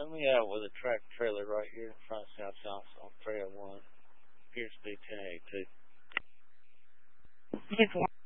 let me out with a tractor trailer right here in front of South Johnson on 301. Appears to be 1082.